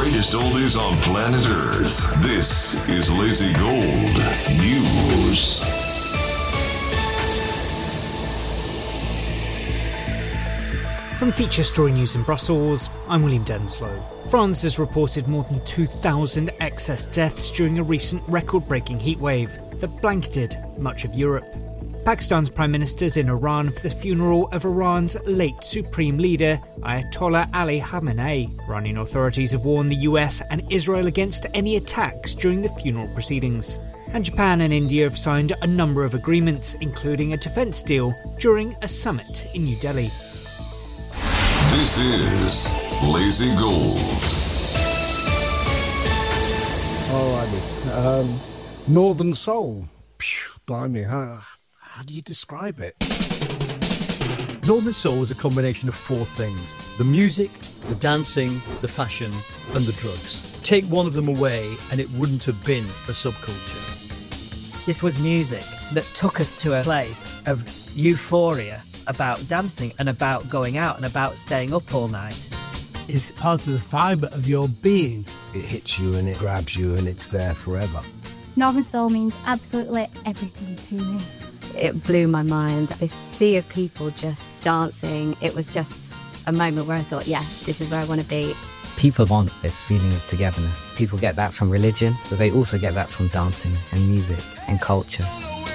greatest oldies on planet Earth. This is Lazy Gold News. From Feature Story News in Brussels, I'm William Denslow. France has reported more than 2,000 excess deaths during a recent record-breaking heatwave that blanketed much of Europe. Pakistan's Prime Minister's in Iran for the funeral of Iran's late Supreme Leader, Ayatollah Ali Khamenei. Iranian authorities have warned the US and Israel against any attacks during the funeral proceedings. And Japan and India have signed a number of agreements, including a defence deal, during a summit in New Delhi. This is Lazy Gold. Alrighty. Northern Soul. Blimey, how do you describe it? Northern Soul is a combination of four things: the music, the dancing, the fashion, and the drugs. Take one of them away and it wouldn't have been a subculture. This was music that took us to a place of euphoria about dancing and about going out and about staying up all night. It's part of the fibre of your being. It hits you and it grabs you and it's there forever. Northern Soul means absolutely everything to me. It blew my mind. This sea of people just dancing, it was just a moment where I thought, yeah, this is where I want to be. People want this feeling of togetherness. People get that from religion, but they also get that from dancing and music and culture.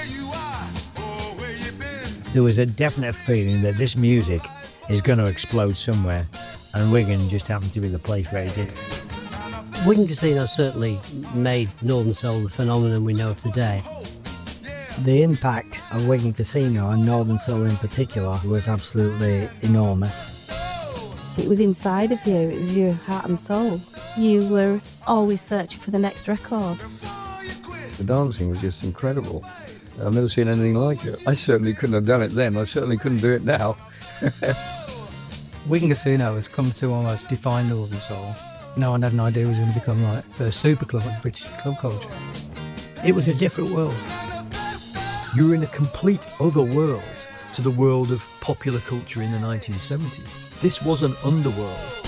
There was a definite feeling that this music is going to explode somewhere, and Wigan just happened to be the place where it did. Wigan Casino certainly made Northern Soul the phenomenon we know today. The impact of Wigan Casino and Northern Soul in particular was absolutely enormous. It was inside of you, it was your heart and soul. You were always searching for the next record. The dancing was just incredible. I've never seen anything like it. I certainly couldn't have done it then. I certainly couldn't do it now. Wigan Casino has come to almost define Northern Soul. No one had an idea it was going to become like the super club of British club culture. It was a different world. You were in a complete other world to the world of popular culture in the 1970s. This was an underworld.